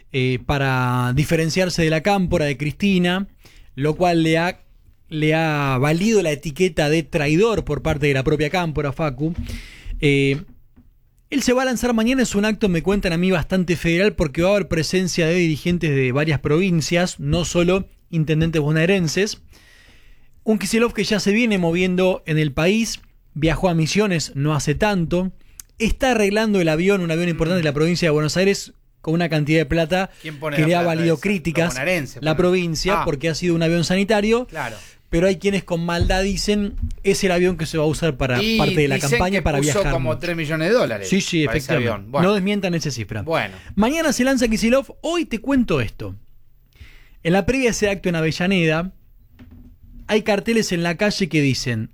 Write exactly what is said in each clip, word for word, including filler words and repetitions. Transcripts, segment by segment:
eh, para diferenciarse de la cámpora de Cristina, lo cual le ha, le ha valido la etiqueta de traidor por parte de la propia cámpora, Facu. Eh, él se va a lanzar mañana, es un acto, me cuentan a mí, bastante federal, porque va a haber presencia de dirigentes de varias provincias, no solo intendentes bonaerenses. Un Kicillof que ya se viene moviendo en el país, viajó a Misiones no hace tanto, está arreglando el avión, un avión importante de la provincia de Buenos Aires, con una cantidad de plata que le ha valido esa? críticas la provincia, ah. porque ha sido un avión sanitario, claro. pero hay quienes con maldad dicen es el avión que se va a usar para y parte de la campaña que para puso viajar. Como tres millones de dólares. Sí, sí, efectivamente. Bueno. No desmientan esa cifra. Bueno. Mañana se lanza Kicillof. Hoy te cuento esto. En la previa de ese acto en Avellaneda, hay carteles en la calle que dicen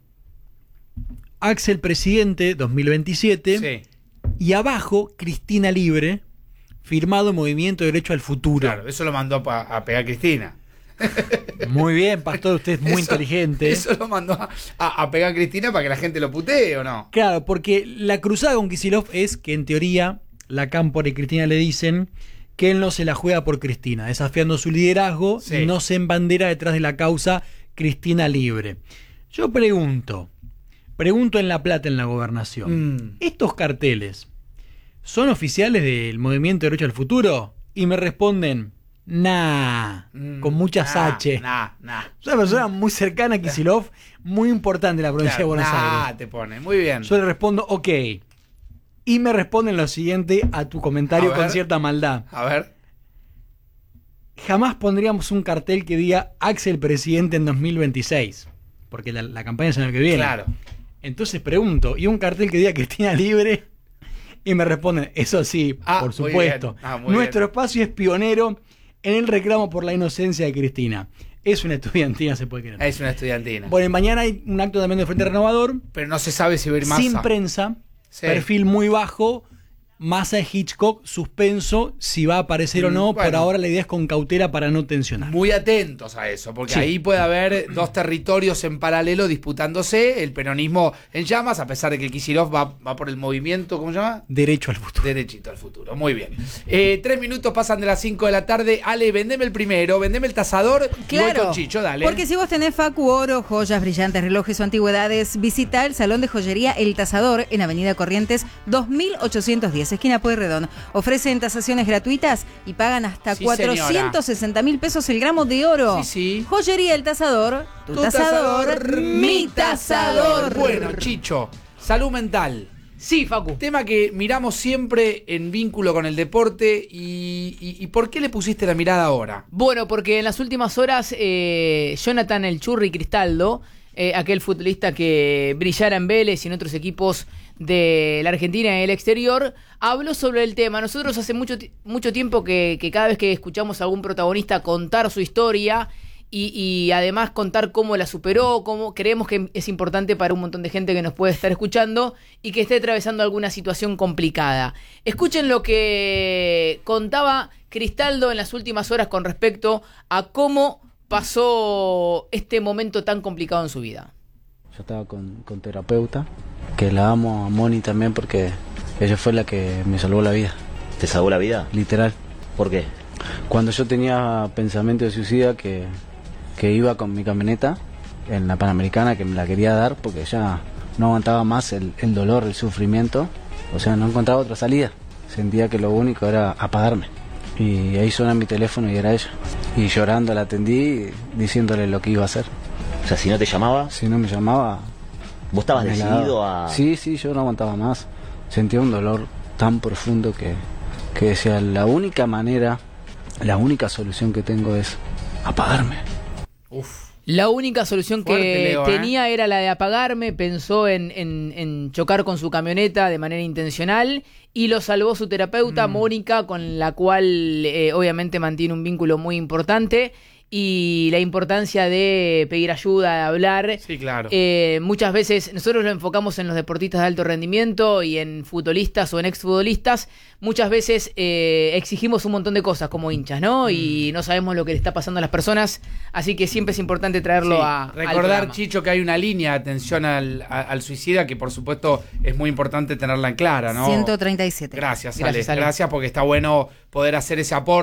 Axel Presidente dos mil veintisiete, sí. y abajo Cristina Libre, firmado Movimiento de Derecho al Futuro. Claro, eso lo mandó a, a pegar Cristina. Muy bien, Pastor, usted es muy eso, inteligente. Eso lo mandó a, a, a pegar Cristina para que la gente lo putee, ¿o no? Claro, porque la cruzada con Kicillof es que en teoría la cámpora y Cristina le dicen que él no se la juega por Cristina, desafiando su liderazgo, sí. y no se embandera detrás de la causa Cristina Libre. Yo pregunto, pregunto en La Plata, en la gobernación, mm. ¿estos carteles son oficiales del Movimiento de Derecho al Futuro? Y me responden, nah, mm, con muchas nah, H. Nah, nah. Es una persona muy cercana a Kicillof, muy importante en la provincia claro, de Buenos nah, Aires. te pone, muy bien. Yo le respondo, ok. Y me responden lo siguiente a tu comentario a con ver, cierta maldad. A ver. Jamás pondríamos un cartel que diga Axel Presidente en dos mil veintiséis, porque la, la campaña es el año que viene. Claro. Entonces pregunto, ¿y un cartel que diga Cristina Libre? Y me responden, eso sí, ah, por supuesto. Ah, Nuestro bien. espacio es pionero en el reclamo por la inocencia de Cristina. Es una estudiantina, se puede creer. Es una estudiantina. Bueno, mañana hay un acto también de Frente Renovador. Pero no se sabe si va a ir Massa. Sin prensa, sí. Perfil muy bajo, Massa de Hitchcock, suspenso, si va a aparecer mm, o no. Bueno, por ahora la idea es con cautela para no tensionar. Muy atentos a eso, porque sí. ahí puede haber dos territorios en paralelo disputándose, el peronismo en llamas, a pesar de que Kicillof va, va por el movimiento, ¿cómo se llama? Derecho al futuro. Derechito al futuro, muy bien. Eh, tres minutos pasan de las cinco de la tarde. Ale, vendeme el primero, vendeme el tasador. Claro, y voy con Chicho, dale. Porque si vos tenés Facu, oro, joyas, brillantes, relojes o antigüedades, visita el Salón de Joyería El Tasador en Avenida Corrientes dos mil ochocientos diez, esquina Pueyrredón. Ofrecen tasaciones gratuitas y pagan hasta sí, cuatrocientos sesenta mil pesos el gramo de oro. Sí, sí. Joyería El Tasador, tu, tu tasador, tasador, mi tasador. Bueno, Chicho, salud mental. Sí, Facu. Tema que miramos siempre en vínculo con el deporte y, y, y ¿por qué le pusiste la mirada ahora? Bueno, porque en las últimas horas eh, Jonathan El Churri Cristaldo, eh, aquel futbolista que brillara en Vélez y en otros equipos de la Argentina y el exterior, habló sobre el tema. Nosotros hace mucho, mucho tiempo que, que cada vez que escuchamos a algún protagonista contar su historia y, y además contar cómo la superó, cómo creemos que es importante para un montón de gente que nos puede estar escuchando y que esté atravesando alguna situación complicada. Escuchen lo que contaba Cristaldo en las últimas horas con respecto a cómo pasó este momento tan complicado en su vida. Yo estaba con, con terapeuta, que la amo a Moni también porque ella fue la que me salvó la vida. ¿Te salvó la vida? Literal. ¿Por qué? Cuando yo tenía pensamiento de suicida, que, que iba con mi camioneta en la Panamericana, que me la quería dar porque ya no aguantaba más el, el dolor, el sufrimiento, o sea, no encontraba otra salida. Sentía que lo único era apagarme. Y ahí suena mi teléfono y era ella. Y llorando la atendí diciéndole lo que iba a hacer. O sea, si no te llamaba... Si no me llamaba... ¿Vos estabas decidido a...? Sí, sí, yo no aguantaba más. Sentía un dolor tan profundo que, que decía, la única manera, la única solución que tengo es apagarme. Uf. La única solución Fuerte, que Leo, tenía ¿eh? era la de apagarme, pensó en, en, en chocar con su camioneta de manera intencional y lo salvó su terapeuta, mm. Mónica, con la cual eh, obviamente mantiene un vínculo muy importante. Y la importancia de pedir ayuda, de hablar. Sí, claro. Eh, muchas veces nosotros lo enfocamos en los deportistas de alto rendimiento y en futbolistas o en exfutbolistas. Muchas veces eh, exigimos un montón de cosas como hinchas, ¿no? Mm. Y no sabemos lo que le está pasando a las personas. Así que siempre es importante traerlo sí. a recordar, Chicho, que hay una línea de atención al, a, al suicida que por supuesto es muy importante tenerla en clara, ¿no? ciento treinta y siete. Gracias, Gracias, Ale. Ale. Gracias porque está bueno poder hacer ese aporte.